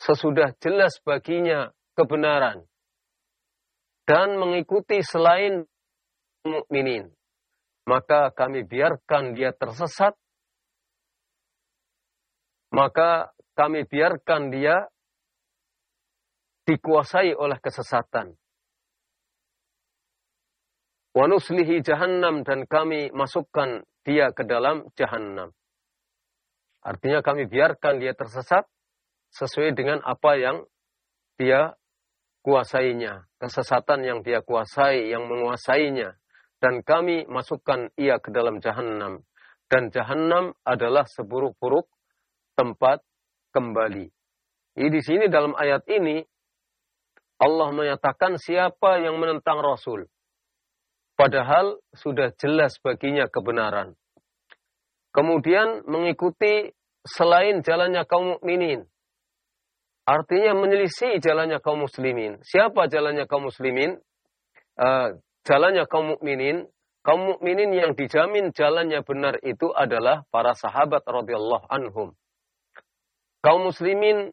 sesudah jelas baginya kebenaran dan mengikuti selain mukminin, maka kami biarkan dia tersesat, maka kami biarkan dia dikuasai oleh kesesatan. Wa nuslihi jahannam, dan kami masukkan dia ke dalam jahannam. Artinya kami biarkan dia tersesat sesuai dengan apa yang dia kuasainya, kesesatan yang dia kuasai, yang menguasainya, dan kami masukkan ia ke dalam jahannam. Dan jahannam adalah seburuk-buruk tempat kembali. Jadi di sini dalam ayat ini Allah menyatakan siapa yang menentang Rasul, padahal sudah jelas baginya kebenaran, kemudian mengikuti selain jalannya kaum mukminin, artinya menyelisih jalannya kaum muslimin. Siapa jalannya kaum muslimin? Jalannya kaum mukminin. Kaum mukminin yang dijamin jalannya benar itu adalah para sahabat radhiyallahu anhum. Kaum muslimin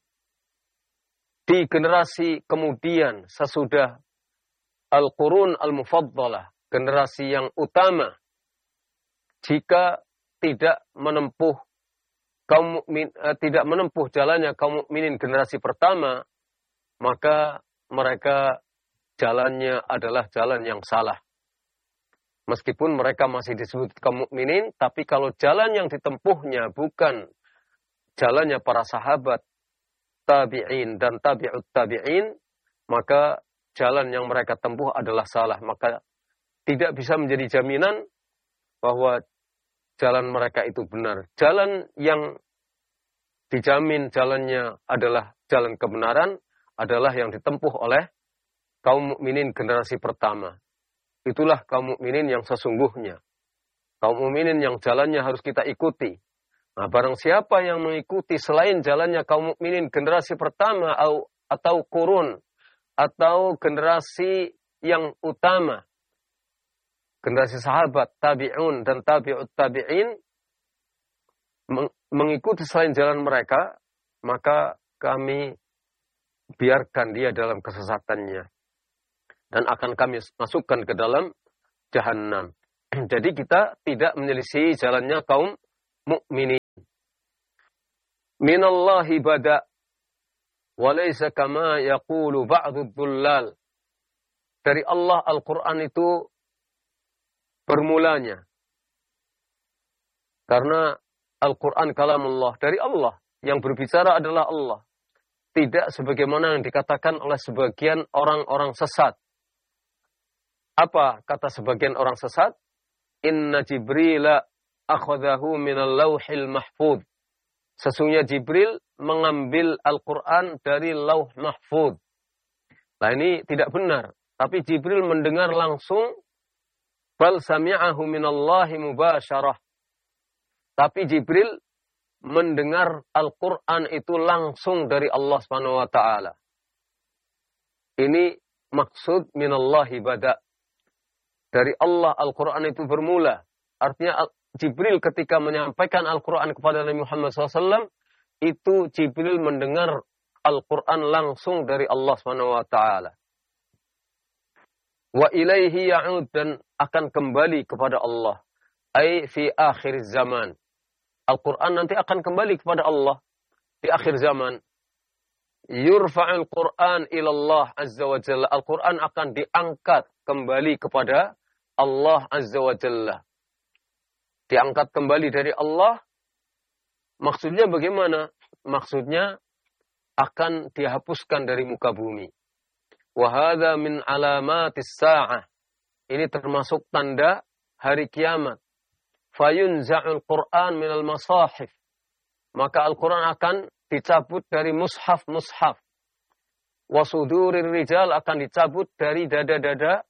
di generasi kemudian sesudah Al-Qurun Al-Mufaddalah, generasi yang utama, jika tidak menempuh tidak menempuh jalannya kaum mukminin generasi pertama, maka mereka jalannya adalah jalan yang salah. Meskipun mereka masih disebut kaum mukminin, tapi kalau jalan yang ditempuhnya bukan jalannya para sahabat, tabi'in dan tabi'ut tabi'in, maka jalan yang mereka tempuh adalah salah. Maka tidak bisa menjadi jaminan bahwa jalan mereka itu benar. Jalan yang dijamin jalannya adalah jalan kebenaran adalah yang ditempuh oleh kaum mukminin generasi pertama. Itulah kaum mukminin yang sesungguhnya. Kaum mukminin yang jalannya harus kita ikuti. Nah, barang siapa yang mengikuti selain jalannya kaum mukminin generasi pertama atau kurun atau generasi yang utama, generasi sahabat, tabi'un dan tabi'ut tabi'in, mengikuti selain jalan mereka, maka kami biarkan dia dalam kesesatannya. Dan akan kami masukkan ke dalam jahannam. Jadi kita tidak menyelisih jalannya kaum mukminin. Minallahi bada, walaysa kama yaqulu ba'dud dhullal. Dari Allah Al-Quran itu bermulanya. Karena Al-Quran kalamullah, dari Allah. Yang berbicara adalah Allah. Tidak sebagaimana yang dikatakan oleh sebagian orang-orang sesat. Apa kata sebagian orang sesat? Inna Jibrila akhadahu minal lawhil mahfud. Sesungguhnya Jibril mengambil Al-Quran dari lauh mahfud. Nah, ini tidak benar. Tapi Jibril mendengar langsung. Bal sami'ahu minallahi mubasyarah. Tapi Jibril mendengar Al-Quran itu langsung dari Allah Subhanahu wa Ta'ala. Ini maksud minallahi bada. Dari Allah Al-Quran itu bermula. Artinya Jibril ketika menyampaikan Al-Quran kepada Nabi Muhammad SAW, itu Jibril mendengar Al-Quran langsung dari Allah Subhanahu wa Ta'ala. Wa ilaihi ya'ud, dan akan kembali kepada Allah. Ai fi akhir zaman. Al-Quran nanti akan kembali kepada Allah di akhir zaman. Yurfa'ul Quran ilallah azza wa jalla. Al-Quran akan diangkat kembali kepada Allah azza wa jalla. Diangkat kembali dari Allah. Maksudnya bagaimana? Maksudnya akan dihapuskan dari muka bumi. Wa hadza min alamatis sa'ah. Ini termasuk tanda hari kiamat. Fayunza'ul Qur'an minal masahif. Maka Al-Quran akan dicabut dari mushaf-mushaf. Wasudurir rijal, akan dicabut dari dada-dada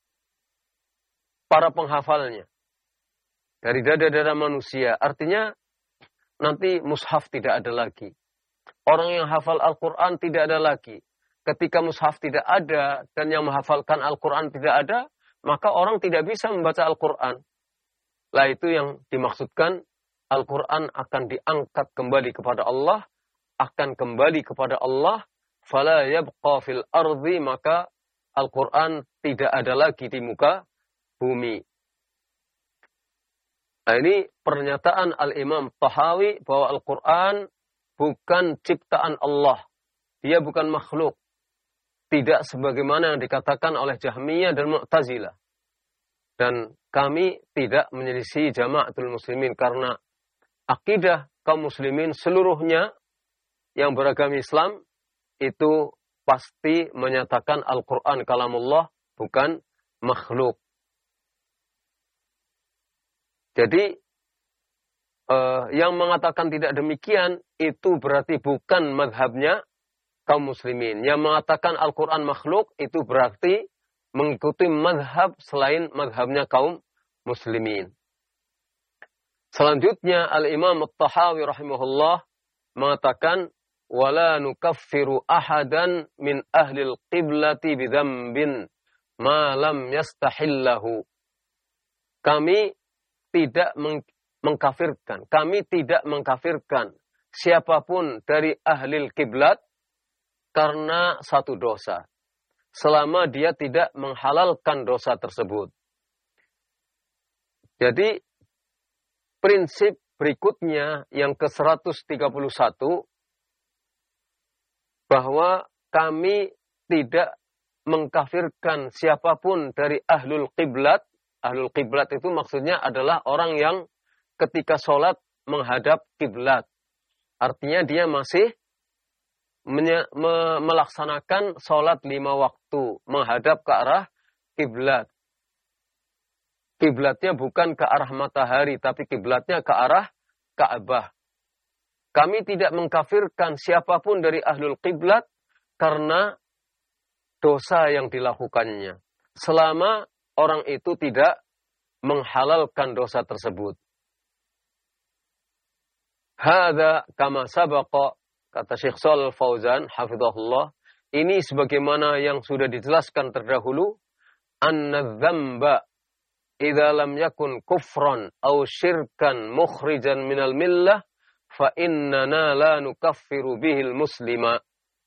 para penghafalnya. Dari dada-dada manusia. Artinya nanti mushaf tidak ada lagi. Orang yang hafal Al-Quran tidak ada lagi. Ketika mushaf tidak ada dan yang menghafalkan Al-Quran tidak ada, maka orang tidak bisa membaca Al-Quran. Lah itu yang dimaksudkan, Al-Quran akan diangkat kembali kepada Allah, akan kembali kepada Allah, fala yabqa fil ardi, maka Al-Quran tidak ada lagi di muka bumi. Nah, ini pernyataan Al-Imam Tahawi bahwa Al-Quran bukan ciptaan Allah. Dia bukan makhluk. Tidak sebagaimana yang dikatakan oleh Jahmiyah dan Mu'tazilah. Dan kami tidak menyelisih Jamaatul Muslimin karena akidah kaum muslimin seluruhnya yang beragama Islam itu pasti menyatakan Al-Quran kalamullah, bukan makhluk. Jadi yang mengatakan tidak demikian itu berarti bukan madhabnya kaum muslimin. Yang mengatakan Al-Quran makhluk itu berarti mengikuti madhab selain madhabnya kaum muslimin. Selanjutnya Al-Imam At-Tahawi rahimahullah mengatakan wala nukaffiru ahadan min ahlil qiblati bidzambin ma lam yastahillahu. Kami tidak mengkafirkan, kami tidak mengkafirkan siapapun dari ahlil kiblat karena satu dosa, selama dia tidak menghalalkan dosa tersebut. Jadi prinsip berikutnya yang ke-131 bahwa kami tidak mengkafirkan siapapun dari ahlul qiblat. Ahlul qiblat itu maksudnya adalah orang yang ketika sholat menghadap kiblat. Artinya dia masih melaksanakan sholat 5 waktu menghadap ke arah kiblat. Kiblatnya bukan ke arah matahari, tapi kiblatnya ke arah Ka'bah. Kami tidak mengkafirkan siapapun dari ahlul qiblat karena dosa yang dilakukannya, selama orang itu tidak menghalalkan dosa tersebut. Hadza kama sabaqa, kata Syekh Shalal Fauzan hafizahullah, ini sebagaimana yang sudah dijelaskan terdahulu, anna dzamba idza lam yakun kufran aw syirkan mukhrijan minal millah fa innana la nukaffiru bihil muslima.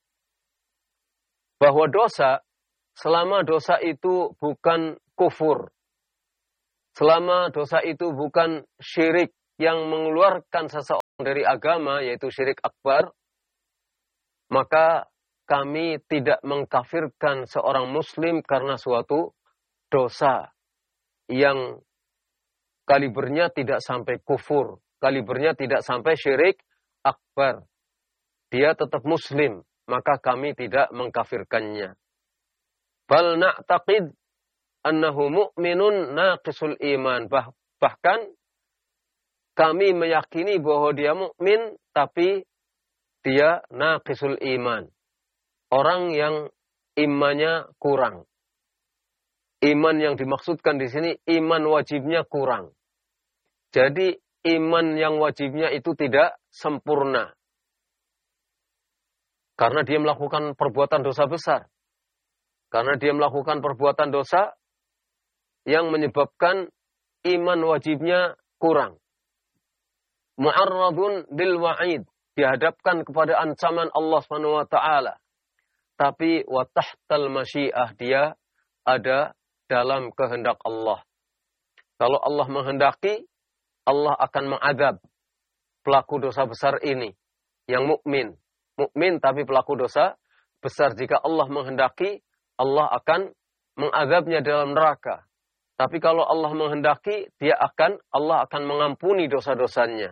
Bahwa dosa, selama dosa itu bukan kufur, selama dosa itu bukan syirik yang mengeluarkan seseorang dari agama, yaitu syirik akbar, maka kami tidak mengkafirkan seorang muslim karena suatu dosa yang kalibernya tidak sampai kufur, kalibernya tidak sampai syirik akbar. Dia tetap muslim, maka kami tidak mengkafirkannya. Bal na'taqid annahu mu'minun naqisul iman. Bahkan kami meyakini bahwa dia mukmin tapi dia naqisul iman. Orang yang imannya kurang. Iman yang dimaksudkan di sini iman wajibnya kurang. Jadi iman yang wajibnya itu tidak sempurna. Karena dia melakukan perbuatan dosa besar. Karena dia melakukan perbuatan dosa yang menyebabkan iman wajibnya kurang. Mu'arradun bil wa'id, dihadapkan kepada ancaman Allah Subhanahu wa taala. Tapi wa tahtal masyiah, dia ada dalam kehendak Allah. Kalau Allah menghendaki, Allah akan mengadab pelaku dosa besar ini yang mukmin. Mukmin tapi pelaku dosa besar. Jika Allah menghendaki, Allah akan mengadabnya dalam neraka. Tapi kalau Allah menghendaki, Allah akan mengampuni dosa-dosanya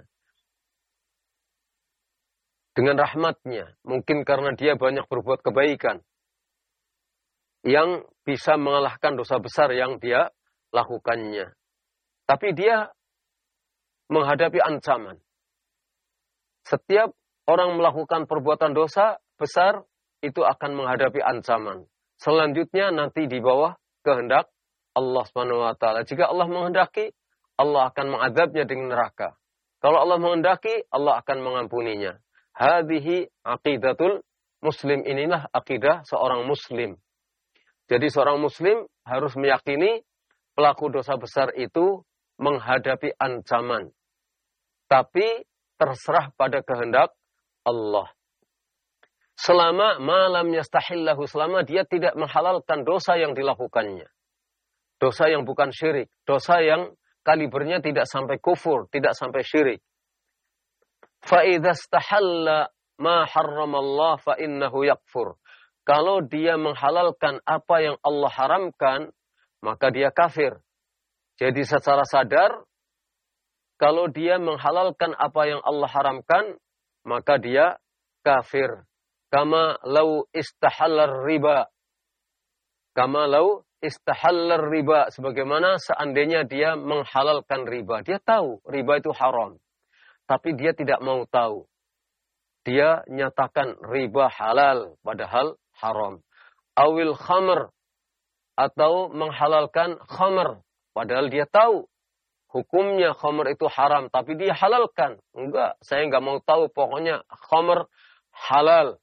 dengan rahmatnya. Mungkin karena dia banyak berbuat kebaikan yang bisa mengalahkan dosa besar yang dia lakukannya. Tapi dia menghadapi ancaman. Setiap orang melakukan perbuatan dosa besar itu akan menghadapi ancaman. Selanjutnya nanti di bawah kehendak Allah Subhanahu wa taala. Jika Allah menghendaki, Allah akan mengadabnya dengan neraka. Kalau Allah menghendaki, Allah akan mengampuninya. Hadhihi aqidatul muslim, inilah akidah seorang muslim. Jadi seorang muslim harus meyakini pelaku dosa besar itu menghadapi ancaman. Tapi terserah pada kehendak Allah. Selama malam yastahillahu, selama dia tidak menghalalkan dosa yang dilakukannya. Dosa yang bukan syirik. Dosa yang kalibernya tidak sampai kufur, tidak sampai syirik. فَإِذَا اسْتَحَلَّ مَا حَرَّمَ اللَّهُ فَإِنَّهُ يَكْفُرُ. Kalau dia menghalalkan apa yang Allah haramkan, maka dia kafir. Jadi secara sadar, kalau dia menghalalkan apa yang Allah haramkan, maka dia kafir. Kama lau istahallar riba. Kama lau istahallar riba. Sebagaimana seandainya dia menghalalkan riba. Dia tahu riba itu haram. Tapi dia tidak mau tahu. Dia nyatakan riba halal, padahal haram. Awil khamr. Atau menghalalkan khamr. Padahal dia tahu hukumnya khamr itu haram, tapi dia halalkan. Enggak, saya enggak mau tahu, pokoknya khamr halal.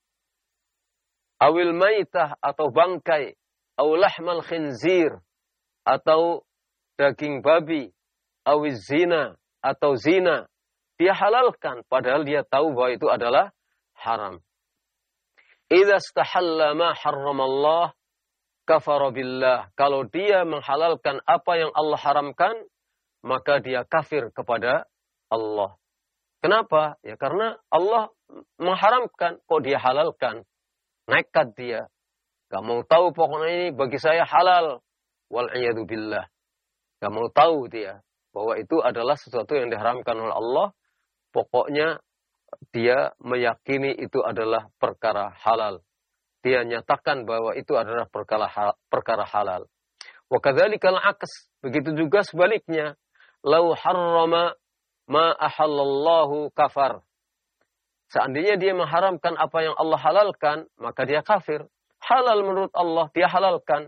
Awil maitah atau bangkai, aw lahmal khinzir atau daging babi, awil zina atau zina. Dia halalkan, padahal dia tahu bahwa itu adalah haram. Idza istahalla ma harramallah kafara billah. Kalau dia menghalalkan apa yang Allah haramkan, maka dia kafir kepada Allah. Kenapa? Ya karena Allah mengharamkan, kok dia halalkan. Nekat dia. Gak mau tahu pokoknya ini bagi saya halal. Wal'iyadu billah. Gak mau tahu dia bahwa itu adalah sesuatu yang diharamkan oleh Allah. Pokoknya dia meyakini itu adalah perkara halal. Dia nyatakan bahwa itu adalah perkara halal. Wa kadzalikal aks. Begitu juga sebaliknya. Lau harrama ma ahallallahu kafar. Seandainya dia mengharamkan apa yang Allah halalkan, maka dia kafir. Halal menurut Allah, dia halalkan.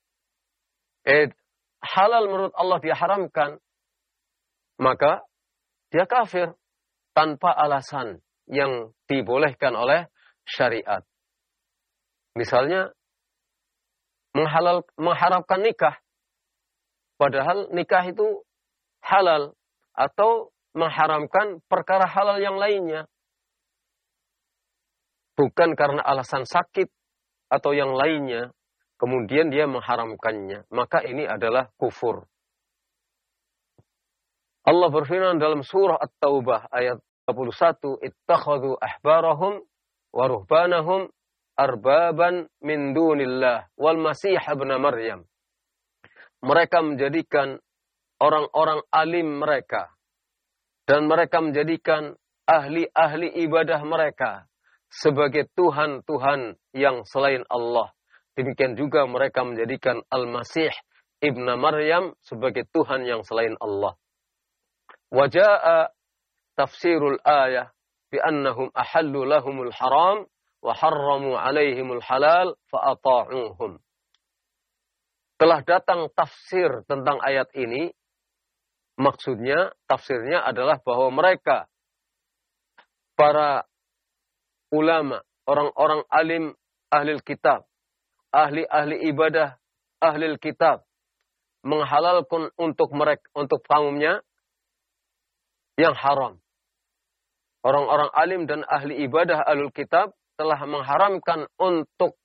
Halal menurut Allah, dia haramkan. Maka dia kafir. Tanpa alasan yang dibolehkan oleh syariat. Misalnya, mengharapkan nikah. Padahal nikah itu halal. Atau mengharamkan perkara halal yang lainnya. Bukan karena alasan sakit atau yang lainnya. Kemudian dia mengharamkannya. Maka ini adalah kufur. Allah berfirman dalam surah At-Taubah ayat 21. Ittakhadhu ahbarahum wa ruhbanahum arbaban min dunillah wal masih ibn Maryam. Mereka menjadikan orang-orang alim mereka. Dan mereka menjadikan ahli-ahli ibadah mereka sebagai Tuhan-Tuhan yang selain Allah. Demikian juga mereka menjadikan Al-Masih ibn Maryam sebagai Tuhan yang selain Allah. Waja'a tafsirul ayah bi'annahum ahallu lahumul haram wa harramu alaihimul halal fa'ata'uhum. Telah datang tafsir tentang ayat ini. Maksudnya, tafsirnya adalah bahwa mereka, para ulama, orang-orang alim, ahli kitab, ahli-ahli ibadah, ahli kitab, menghalalkan untuk mereka, untuk kaumnya, yang haram. Orang-orang alim dan ahli ibadah ahlul kitab telah mengharamkan untuk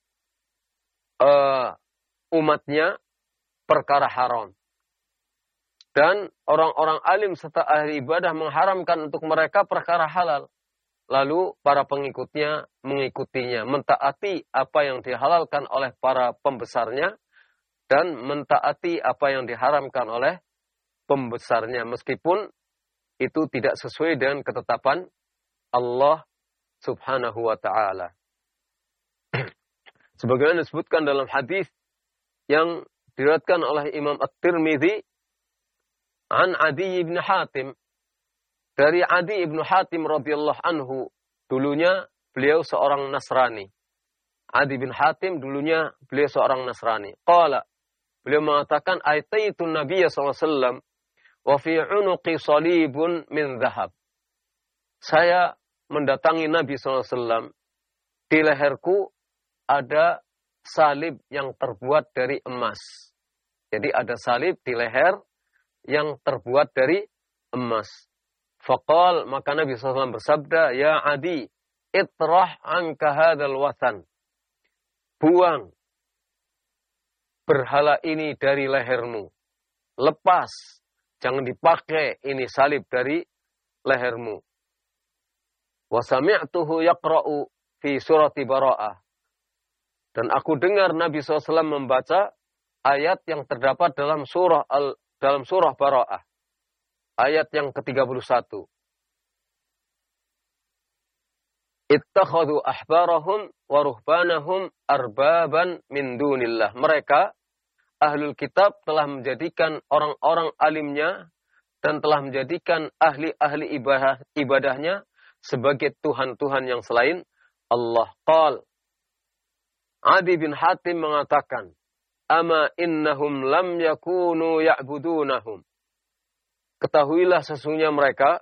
umatnya perkara haram. Dan orang-orang alim serta ahli ibadah mengharamkan untuk mereka perkara halal. Lalu para pengikutnya mengikutinya, mentaati apa yang dihalalkan oleh para pembesarnya dan mentaati apa yang diharamkan oleh pembesarnya, meskipun itu tidak sesuai dengan ketetapan Allah Subhanahu wa taala. Sebagaimana disebutkan dalam hadis yang diriwayatkan oleh Imam At-Tirmidzi an Adi bin Hatim, dari Adi bin Hatim radhiyallahu anhu, dulunya beliau seorang Nasrani. Adi bin Hatim dulunya beliau seorang Nasrani. Qala, beliau mengatakan, "Aitaitu Nabiy sallallahu alaihi wasallam wa fi 'unuqi salibun min dhahab." Saya mendatangi Nabi sallallahu alaihi wasallam, di leherku ada salib yang terbuat dari emas. Jadi ada salib di leher yang terbuat dari emas. Faqal, maka Nabi SAW bersabda, "Ya Adi, itrah anka hadzal wathan. Buang berhala ini dari lehermu. Lepas, jangan dipakai ini salib dari lehermu. Wa sami'tuhu yaqra'u fi surati Bara'ah. Dan aku dengar Nabi SAW membaca ayat yang terdapat dalam surah Bara'ah. Ayat yang ke-31. Ittakhadhu ahbarahum wa ruhbanahum arbaban min dunillah. Mereka, ahlul kitab, telah menjadikan orang-orang alimnya dan telah menjadikan ahli-ahli ibadahnya sebagai Tuhan-Tuhan yang selain Allah. Qal, Adi bin Hatim mengatakan, ama innahum lam yakunu ya'budunahum. Ketahuilah sesungguhnya mereka,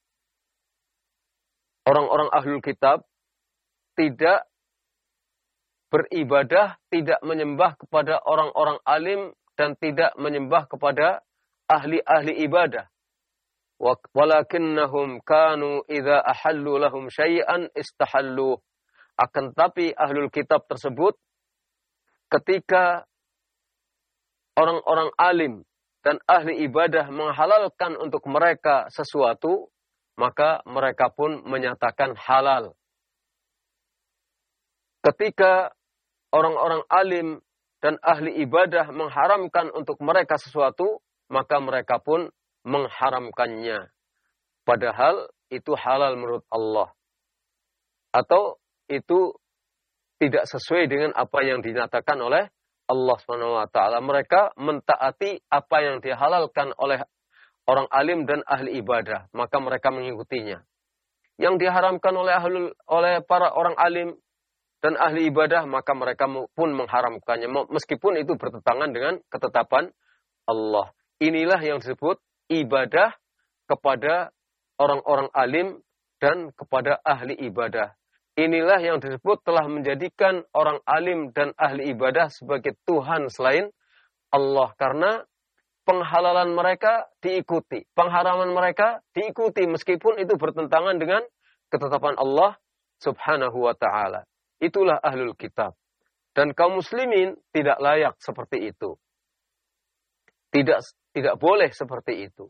orang-orang ahlul kitab, tidak beribadah, tidak menyembah kepada orang-orang alim, dan tidak menyembah kepada ahli-ahli ibadah. Walakinnahum kanu idza ahallu lahum syai'an istahallu. Akan tapi ahlul kitab tersebut, ketika orang-orang alim dan ahli ibadah menghalalkan untuk mereka sesuatu, maka mereka pun menyatakan halal. Ketika orang-orang alim dan ahli ibadah mengharamkan untuk mereka sesuatu, maka mereka pun mengharamkannya. Padahal itu halal menurut Allah. Atau itu tidak sesuai dengan apa yang dinyatakan oleh Allah SWT. Mereka mentaati apa yang dihalalkan oleh orang alim dan ahli ibadah, maka mereka mengikutinya. Yang diharamkan oleh para orang alim dan ahli ibadah, maka mereka pun mengharamkannya, meskipun itu bertentangan dengan ketetapan Allah. Inilah yang disebut ibadah kepada orang-orang alim dan kepada ahli ibadah. Inilah yang disebut telah menjadikan orang alim dan ahli ibadah sebagai Tuhan selain Allah, karena penghalalan mereka diikuti, pengharaman mereka diikuti, meskipun itu bertentangan dengan ketetapan Allah Subhanahu wa ta'ala. Itulah ahlul kitab. Dan kaum muslimin tidak layak seperti itu. Tidak boleh seperti itu.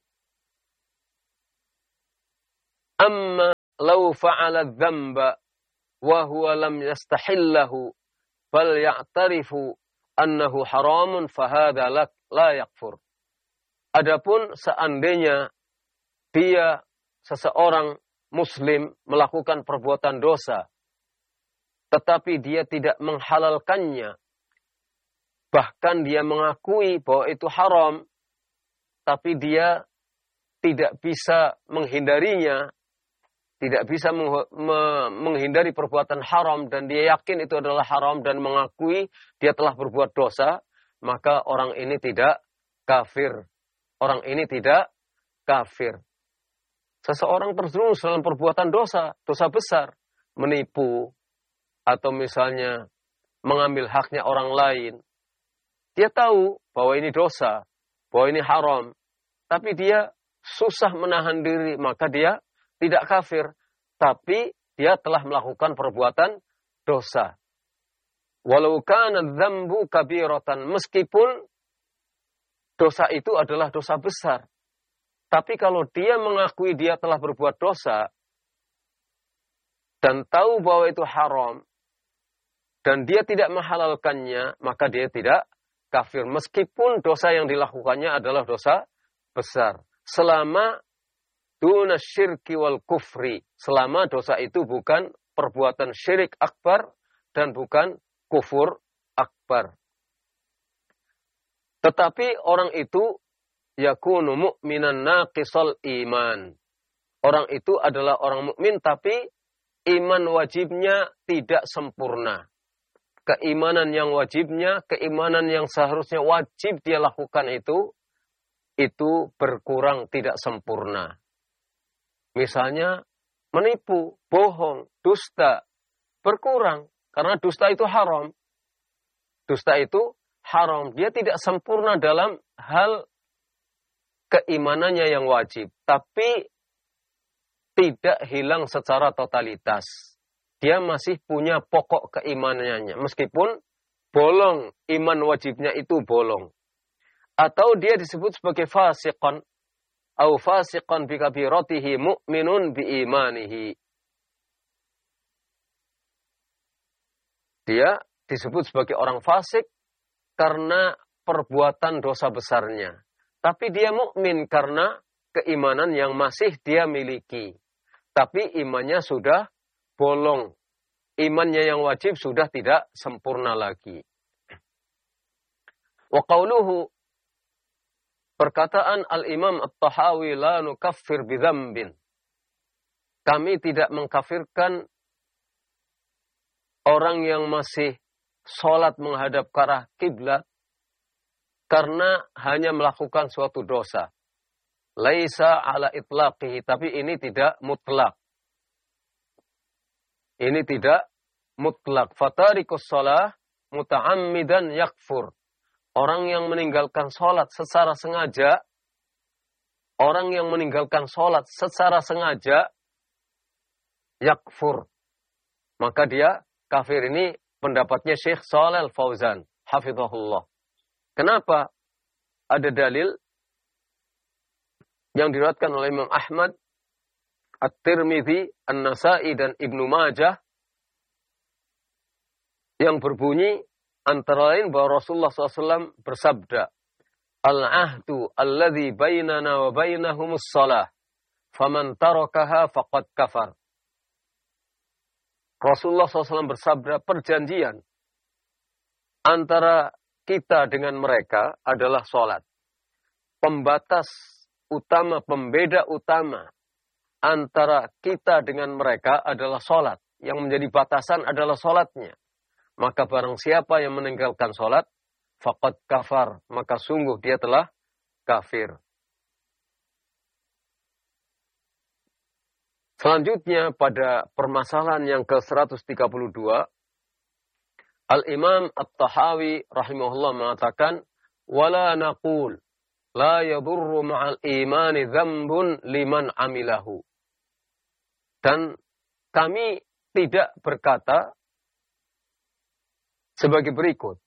Amma law fa'ala dzamba wa huwa lam yastahillahu fal ya'tarifu annahu haramun fahadha la yakfur. Adapun seandainya dia, seseorang muslim, melakukan perbuatan dosa, tetapi dia tidak menghalalkannya, bahkan dia mengakui bahwa itu haram, tapi dia tidak bisa menghindarinya, tidak bisa menghindari perbuatan haram, dan dia yakin itu adalah haram dan mengakui dia telah berbuat dosa, maka orang ini tidak kafir. Orang ini tidak kafir. Seseorang terjerumus dalam perbuatan dosa, dosa besar, menipu, atau misalnya mengambil haknya orang lain. Dia tahu bahwa ini dosa, bahwa ini haram, tapi dia susah menahan diri, maka dia tidak kafir. Tapi dia telah melakukan perbuatan dosa. Walau kana dzambu kabiratan, meskipun dosa itu adalah dosa besar. Tapi kalau dia mengakui dia telah berbuat dosa dan tahu bahwa itu haram dan dia tidak menghalalkannya, maka dia tidak kafir. Meskipun dosa yang dilakukannya adalah dosa besar. Selama duna syirki wal kufri. Selama dosa itu bukan perbuatan syirik akbar dan bukan kufur akbar. Tetapi orang itu yakunu mu'minan naqisal iman. Orang itu adalah orang mukmin tapi iman wajibnya tidak sempurna. Keimanan yang wajibnya, keimanan yang seharusnya wajib dia lakukan itu berkurang, tidak sempurna. Misalnya menipu, bohong, dusta, berkurang. Karena dusta itu haram. Dusta itu haram. Dia tidak sempurna dalam hal keimanannya yang wajib. Tapi tidak hilang secara totalitas. dia masih punya pokok keimanannya. Meskipun bolong, iman wajibnya itu bolong. Atau dia disebut sebagai fasiqan. Au fasiqan bi kabiratihi mu'minun bi imanihi. Dia disebut sebagai orang fasik karena perbuatan dosa besarnya. Tapi dia mukmin karena keimanan yang masih dia miliki. Tapi imannya sudah bolong. Imannya yang wajib sudah tidak sempurna lagi. Wa qawluhu, perkataan Al-Imam At-Tahawi, la nukaffir bidzambin. Kami tidak mengkafirkan orang yang masih sholat menghadap ke arah kiblat karena hanya melakukan suatu dosa. Laisa ala itlaqihi, tapi ini tidak mutlak. Ini tidak mutlak. Fatarikus shalah muta'ammidan yakfur. Orang yang meninggalkan sholat secara sengaja, yakfur. Maka dia kafir. Ini pendapatnya Syekh Shalih Al-Fauzan, hafizahullah. Kenapa? Ada dalil yang diriwayatkan oleh Imam Ahmad, At-Tirmidzi, An-Nasa'i, dan Ibnu Majah, yang berbunyi antara lain bahwa Rasulullah SAW bersabda, Al-ahdu alladhi bainana wa bainahumus salah, faman tarakaha faqad kafar. Rasulullah SAW bersabda, perjanjian antara kita dengan mereka adalah sholat. Pembatas utama, pembeda utama antara kita dengan mereka adalah sholat. Yang menjadi batasan adalah sholatnya. Maka barang siapa yang meninggalkan sholat, faqad kafar, maka sungguh dia telah kafir. Selanjutnya pada permasalahan yang ke-132, Al-Imam At-Tahawi rahimahullah mengatakan, wala naqul la yadurru ma'al imani dzambun liman amilahu. Dan kami tidak berkata sebagai berikut,